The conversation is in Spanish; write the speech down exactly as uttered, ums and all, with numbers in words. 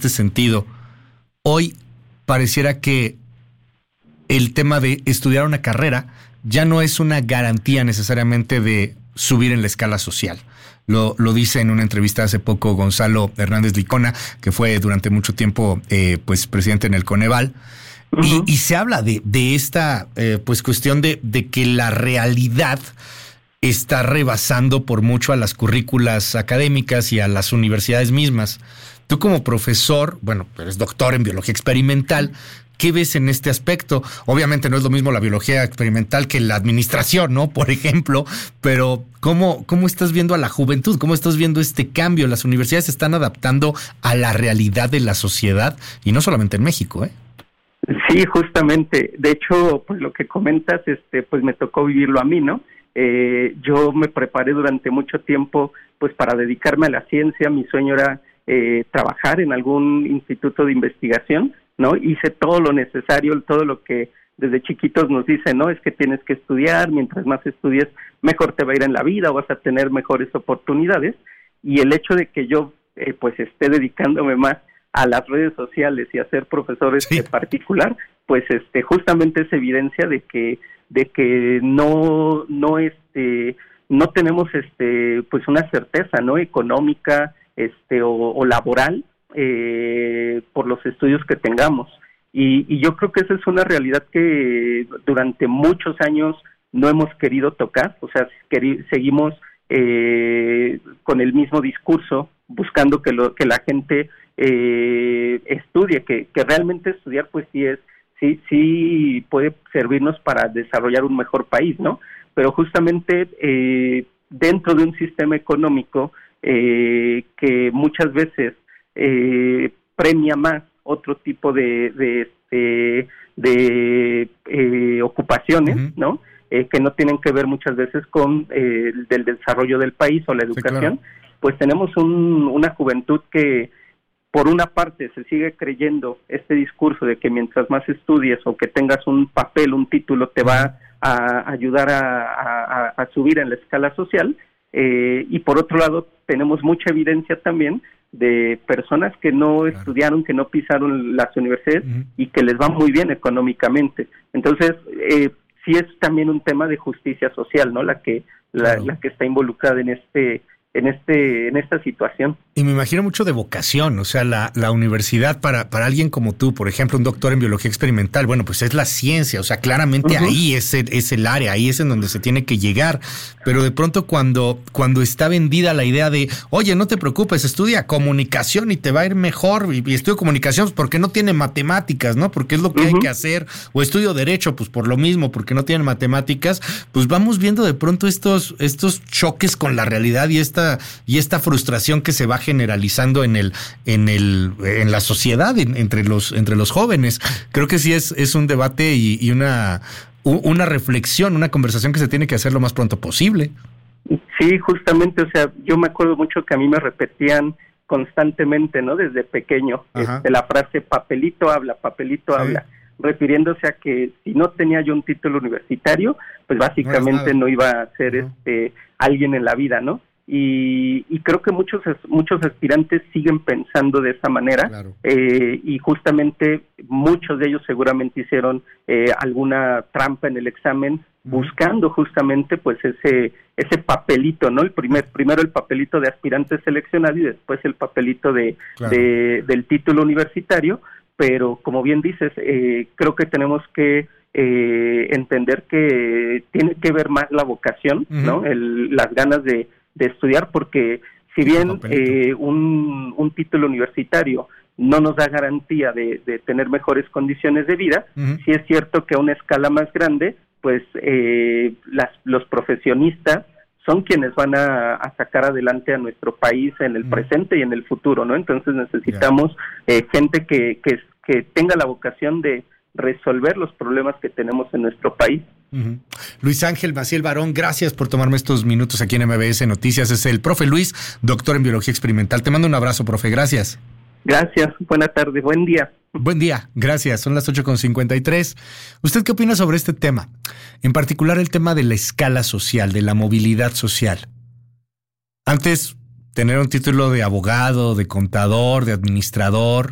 este sentido. Hoy pareciera que el tema de estudiar una carrera ya no es una garantía necesariamente de subir en la escala social. Lo, lo dice en una entrevista hace poco Gonzalo Hernández Licona, que fue durante mucho tiempo eh, pues presidente en el Coneval. Uh-huh. Y, y se habla de, de esta eh, pues cuestión de, de que la realidad está rebasando por mucho a las currículas académicas y a las universidades mismas. Tú como profesor, bueno, eres doctor en biología experimental, ¿qué ves en este aspecto? Obviamente no es lo mismo la biología experimental que la administración, ¿no? Por ejemplo, pero ¿cómo, cómo estás viendo a la juventud? ¿Cómo estás viendo este cambio? Las universidades se están adaptando a la realidad de la sociedad y no solamente en México, ¿eh? Sí, justamente. De hecho, pues lo que comentas, este, pues me tocó vivirlo a mí, ¿no? Eh, yo me preparé durante mucho tiempo, pues para dedicarme a la ciencia. Mi sueño era eh, trabajar en algún instituto de investigación, ¿no? Hice todo lo necesario, todo lo que desde chiquitos nos dicen, ¿no? Es que tienes que estudiar, mientras más estudies, mejor te va a ir en la vida, vas a tener mejores oportunidades. Y el hecho de que yo, eh, pues, esté dedicándome más a las redes sociales y a ser profesor sí. en particular, pues, este, justamente es evidencia de que, de que no, no, este, no tenemos, este, pues, una certeza, ¿no? Económica, este, o, o laboral, Eh, por los estudios que tengamos. Y, y yo creo que esa es una realidad que durante muchos años no hemos querido tocar, o sea, queri- seguimos eh, con el mismo discurso, buscando que, lo, que la gente eh, estudie, que, que realmente estudiar pues sí es, sí, sí puede servirnos para desarrollar un mejor país, ¿no? Pero justamente eh, dentro de un sistema económico eh, que muchas veces Eh, premia más otro tipo de de de, de eh, ocupaciones, uh-huh. ¿no? Eh, que no tienen que ver muchas veces con eh, el del desarrollo del país o la educación. Sí, claro. Pues tenemos un, una juventud que por una parte se sigue creyendo este discurso de que mientras más estudies o que tengas un papel, un título, te uh-huh. va a ayudar a, a, a subir en la escala social, eh, y por otro lado tenemos mucha evidencia también de personas que no claro. estudiaron, que no pisaron las universidades uh-huh. y que les va muy bien económicamente. Entonces, eh, sí es también un tema de justicia social, ¿no? La que la, claro. la que está involucrada en este en este en esta situación. Y me imagino mucho de vocación, o sea, la, la universidad para, para alguien como tú, por ejemplo, un doctor en biología experimental, bueno, pues es la ciencia, o sea, claramente uh-huh. ahí es el, es el área, ahí es en donde se tiene que llegar, pero de pronto cuando, cuando está vendida la idea de, oye, no te preocupes, estudia comunicación y te va a ir mejor, y, y estudio comunicación pues porque no tiene matemáticas, ¿no? Porque es lo que uh-huh. hay que hacer, o estudio derecho, pues por lo mismo, porque no tienen matemáticas, pues vamos viendo de pronto estos, estos choques con la realidad y esta y esta frustración que se va generalizando en el en el en la sociedad en, entre los entre los jóvenes. Creo que sí es es un debate y, y una una reflexión, una conversación que se tiene que hacer lo más pronto posible. Sí, justamente, o sea, yo me acuerdo mucho que a mí me repetían constantemente, ¿no? Desde pequeño, este, la frase papelito habla, papelito sí. habla, refiriéndose a que si no tenía yo un título universitario, pues básicamente no, no iba a ser uh-huh. este alguien en la vida, ¿no? Y, y creo que muchos muchos aspirantes siguen pensando de esa manera, claro. eh, y justamente muchos de ellos seguramente hicieron eh, alguna trampa en el examen, uh-huh. buscando justamente pues ese ese papelito, ¿no? El primer primero el papelito de aspirante seleccionado y después el papelito de, claro. de del título universitario, pero como bien dices, eh, creo que tenemos que eh, entender que tiene que ver más la vocación, uh-huh. ¿no? El, las ganas de de estudiar, porque si bien eh, un, un título universitario no nos da garantía de, de tener mejores condiciones de vida, uh-huh. sí es cierto que a una escala más grande, pues eh, las, los profesionistas son quienes van a, a sacar adelante a nuestro país en el uh-huh. presente y en el futuro, ¿no? Entonces necesitamos yeah. eh, gente que, que, que tenga la vocación de resolver los problemas que tenemos en nuestro país. Uh-huh. Luis Ángel Maciel Barón, gracias por tomarme estos minutos aquí en M B S Noticias. Es el profe Luis, doctor en biología experimental. Te mando un abrazo, profe, gracias. Gracias, buena tarde, buen día. Buen día, gracias. Son las ocho con cincuenta y tres. ¿Usted qué opina sobre este tema? En particular el tema de la escala social, de la movilidad social. Antes, tener un título de abogado, de contador, de administrador,